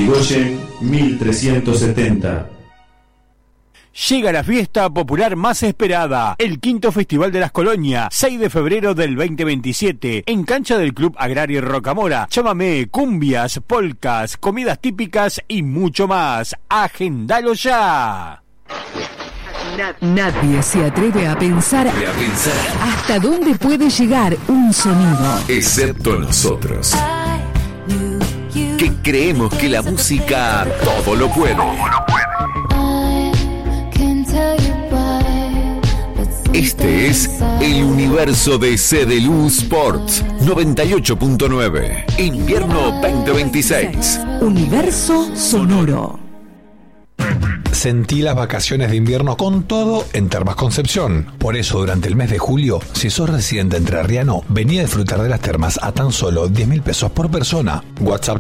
Irigoyen 1370. Llega la fiesta popular más esperada, el quinto Festival de las Colonias, 6 de febrero del 2027, en cancha del Club Agrario Rocamora. Chamamé, cumbias, polcas, comidas típicas y mucho más. ¡Agendalo ya! Nadie se atreve a pensar hasta dónde puede llegar un sonido. Excepto nosotros, que creemos que la música todo lo puede. Este es el universo de CDLU Sports 98.9, invierno 2026. Universo sonoro. Sentí las vacaciones de invierno con todo en Termas Concepción. Por eso, durante el mes de julio, si sos residente entrerriano, vení a disfrutar de las termas a tan solo 10.000 pesos por persona. WhatsApp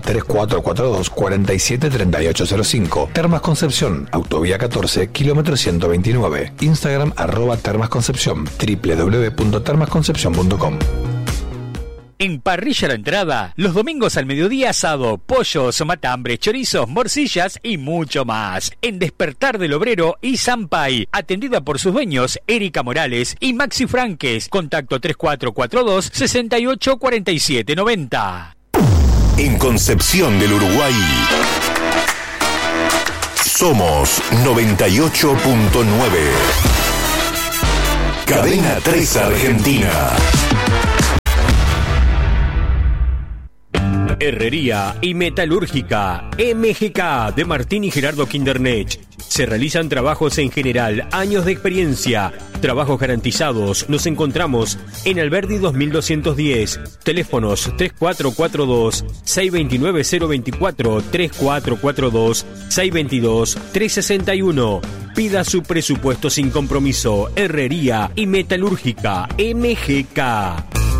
3442-473805. Termas Concepción, Autovía 14, kilómetro 129. Instagram @Termas Concepción, www.termasconcepcion.com. En Parrilla La Entrada, los domingos al mediodía asado, pollos, matambres, chorizos, morcillas y mucho más. En Despertar del Obrero y Sampay, atendida por sus dueños Erika Morales y Maxi Franques. Contacto 3442-684790. En Concepción del Uruguay, somos 98.9. Cadena 3 Argentina. Herrería y Metalúrgica MGK de Martín y Gerardo Kindernech. Se realizan trabajos en general, años de experiencia, trabajos garantizados. Nos encontramos en Alberdi 2210. Teléfonos 3442-629-024, 3442-622-361. Pida su presupuesto sin compromiso. Herrería y Metalúrgica MGK.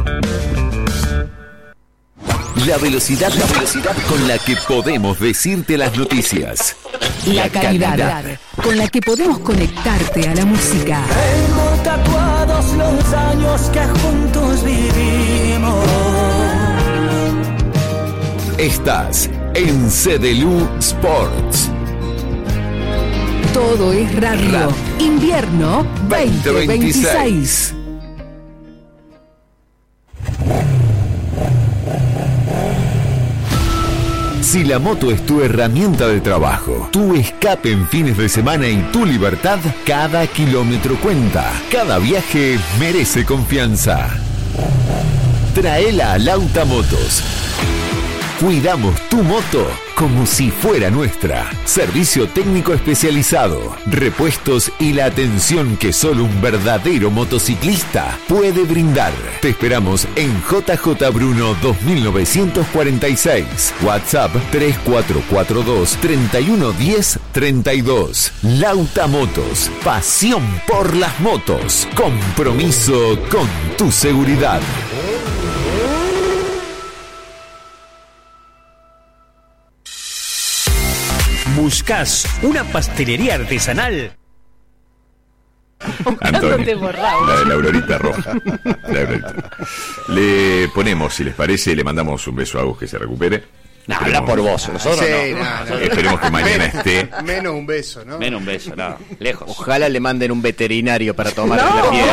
La velocidad con la que podemos decirte las noticias. La calidad con la que podemos conectarte a la música. Tengo tatuados los años que juntos vivimos. Estás en CDLU Sports. Todo es radio. Invierno 2026. Si la moto es tu herramienta de trabajo, tu escape en fines de semana y tu libertad, cada kilómetro cuenta. Cada viaje merece confianza. Traela a Lauta Motos. Cuidamos tu moto como si fuera nuestra. Servicio técnico especializado, repuestos y la atención que solo un verdadero motociclista puede brindar. Te esperamos en JJ Bruno 2946. WhatsApp 3442-311032. Lauta Motos. Pasión por las motos. Compromiso con tu seguridad. ¿Buscas una pastelería artesanal? Antonio, la de la Aurorita Roja. Le ponemos, si les parece, le mandamos un beso a Agus que se recupere. No, habla por vos, nosotros sí, no. Esperemos que mañana esté. Menos un beso, ¿no? Menos un beso, no, lejos. Ojalá le manden un veterinario para tomar la piel.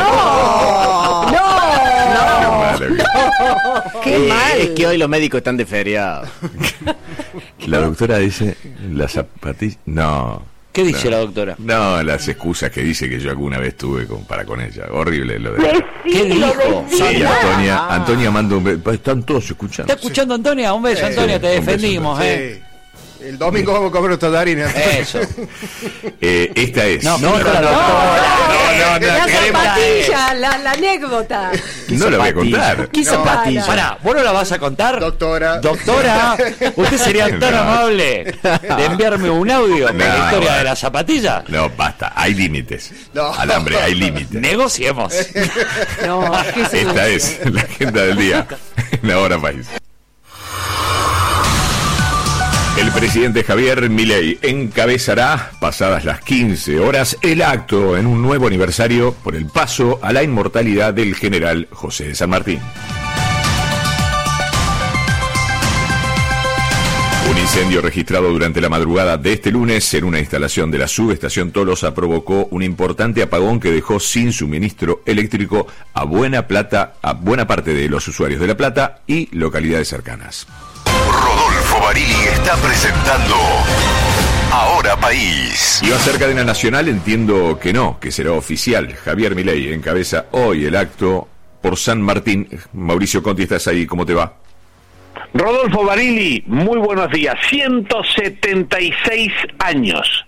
No. Qué mal. Es que hoy los médicos están de feriado. La doctora dice, la zapatilla... No. ¿Qué dice la doctora? No, las excusas que dice que yo alguna vez tuve para con ella. Horrible lo de... ¿Qué dijo? Sí, Antonia manda un beso. Están todos escuchando. ¿Está escuchando Antonia? Un beso, Antonia, te defendimos, Sí. El domingo vamos a comer nuestra darina. Eso. Esta es... No, No, La zapatilla, la anécdota. no la voy a contar. ¿Qué zapatilla? Pará, ¿vos no la vas a contar? Doctora, ¿usted sería tan amable de enviarme un audio con la historia de la zapatilla? No, basta, hay límites. No. Alambre, hay límites. Negociemos. Esta es la agenda del día en Ahora País. El presidente Javier Milei encabezará, pasadas las 15 horas, el acto en un nuevo aniversario por el paso a la inmortalidad del general José de San Martín. Un incendio registrado durante la madrugada de este lunes en una instalación de la subestación Tolosa provocó un importante apagón que dejó sin suministro eléctrico a buena parte de los usuarios de La Plata y localidades cercanas. Rodolfo Barili está presentando Ahora País. ¿Y va a ser cadena nacional? Entiendo que no, que será oficial. Javier Milei encabeza hoy el acto por San Martín. Mauricio Conti, ¿estás ahí? ¿Cómo te va? Rodolfo Barili, muy buenos días. 176 años.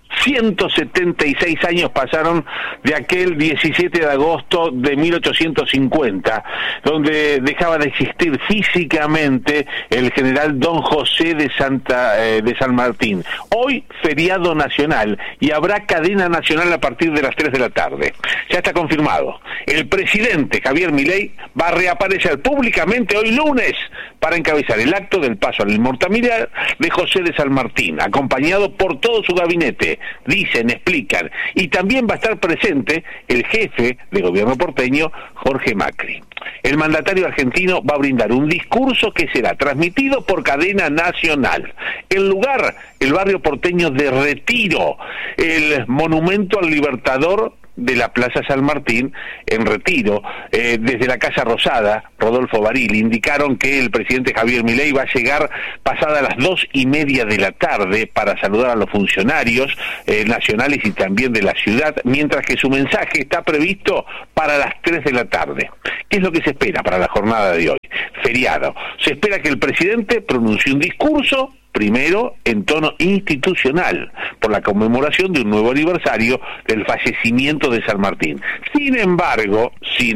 176 años pasaron de aquel 17 de agosto de 1850, donde dejaba de existir físicamente el general Don José de San Martín. Hoy, feriado nacional, y habrá cadena nacional a partir de las 3 de la tarde. Ya está confirmado. El presidente Javier Milei va a reaparecer públicamente hoy lunes para encabezar el acto del paso a la inmortalidad de José de San Martín, acompañado por todo su gabinete. Dicen, explican, y también va a estar presente el jefe de gobierno porteño, Jorge Macri. El mandatario argentino va a brindar un discurso que será transmitido por cadena nacional. El lugar, el barrio porteño de Retiro, el monumento al Libertador de la Plaza San Martín en Retiro. Desde la Casa Rosada, Rodolfo Barili, indicaron que el presidente Javier Milei va a llegar pasada las 2:30 de la tarde para saludar a los funcionarios nacionales y también de la ciudad, mientras que su mensaje está previsto para las 3 de la tarde. ¿Qué es lo que se espera para la jornada de hoy? Feriado. Se espera que el presidente pronuncie un discurso, primero en tono institucional, por la conmemoración de un nuevo aniversario del fallecimiento de San Martín. Sin embargo,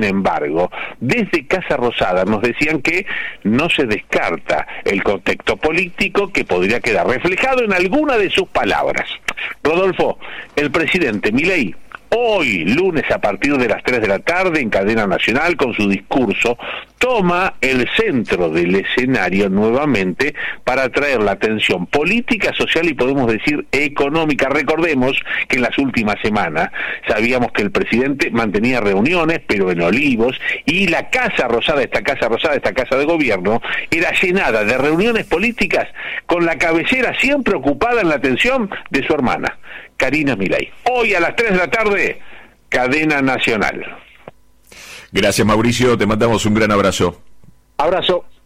desde Casa Rosada nos decían que no se descarta el contexto político que podría quedar reflejado en alguna de sus palabras. Rodolfo, el presidente Milei, hoy, lunes, a partir de las 3 de la tarde, en cadena nacional, con su discurso, toma el centro del escenario nuevamente para atraer la atención política, social y podemos decir económica. Recordemos que en las últimas semanas sabíamos que el presidente mantenía reuniones, pero en Olivos, y la Casa Rosada, esta casa de gobierno, era llenada de reuniones políticas con la cabecera siempre ocupada en la atención de su hermana, Karina Milei. Hoy a las 3 de la tarde, cadena nacional. Gracias, Mauricio, te mandamos un gran abrazo. Abrazo.